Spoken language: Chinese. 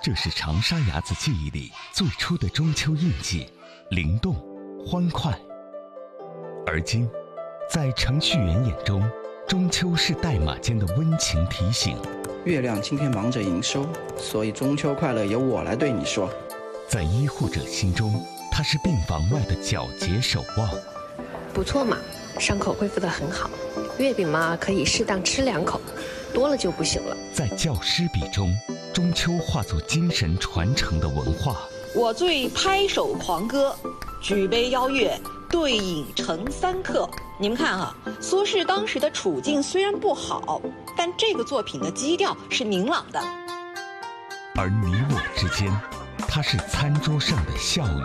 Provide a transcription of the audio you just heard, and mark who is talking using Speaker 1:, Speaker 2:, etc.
Speaker 1: 这是长沙伢子记忆里最初的中秋印记，灵动、欢快。而今，在程序员眼中，中秋是代码间的温情提醒。
Speaker 2: 月亮今天忙着营收，所以中秋快乐由我来对你说。
Speaker 1: 在医护者心中，它是病房外的皎洁守望。
Speaker 3: 不错嘛，伤口恢复得很好。月饼嘛，可以适当吃2口，多了就不行了。
Speaker 1: 在教师笔中，中秋化作精神传承的文化。
Speaker 4: 我最拍手狂歌，举杯邀月，对影成3刻。你们看啊，苏轼当时的处境虽然不好，但这个作品的基调是明朗的。
Speaker 1: 而你我之间，它是餐桌上的笑语。